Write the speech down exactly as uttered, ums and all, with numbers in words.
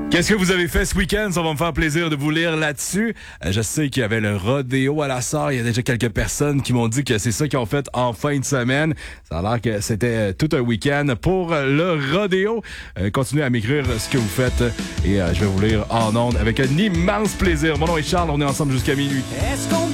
Qu'est-ce que vous avez fait ce week-end? Ça va me faire plaisir de vous lire là-dessus. Euh, je sais qu'il y avait le rodéo à la Sarre. Il y a déjà quelques personnes qui m'ont dit que c'est ça qu'ils ont fait en fin de semaine. Ça a l'air que c'était tout un week-end pour le rodéo. Euh, continuez à m'écrire ce que vous faites et euh, je vais vous lire en ondes avec un immense plaisir. Mon nom est Charles, on est ensemble jusqu'à minuit. Est-ce qu'on